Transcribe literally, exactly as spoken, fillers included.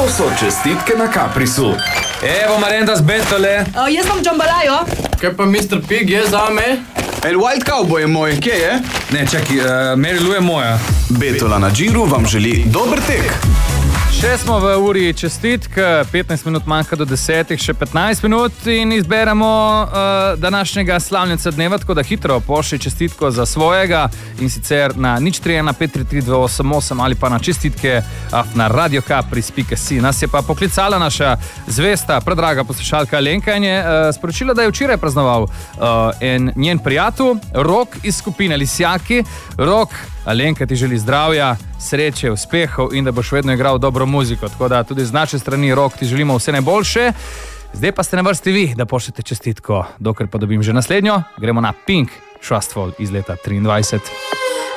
To so čestitke na Caprisu. Evo Marenda z Betole. Uh, jaz vam džambalajo. Kaj pa mister Pig je zame? El Wild Cowboy je moj, kje je? Ne, čaki, uh, Mary Lou je moja. Betola na Džiru vam želi dober tek. Še smo v uri čestitk, petnajst minut manjka do desetih, še petnajst minut in izberemo uh, današnjega slavljenca dneva, tako da hitro pošli čestitko za svojega in sicer na nič tri ena pet tri tri dve osem osem ali pa na čestitke na radio capris pika si. Nas je pa poklicala naša zvesta, predraga poslušalka Alenka in je uh, sporočila, da je včeraj praznoval uh, en njen prijatelj, Rok iz skupine Lisjaki. Rok, Alenka ti želi zdravja, sreče, uspehov in da boš vedno igral dobro muziko. Tako da tudi z naše strani, Rok, ti želimo vse najboljše. Zdaj pa ste na vrsti vi, da pošljete čestitko. Dokler pa dobim že naslednjo, gremo na Pink Trustful iz leta triindvajset.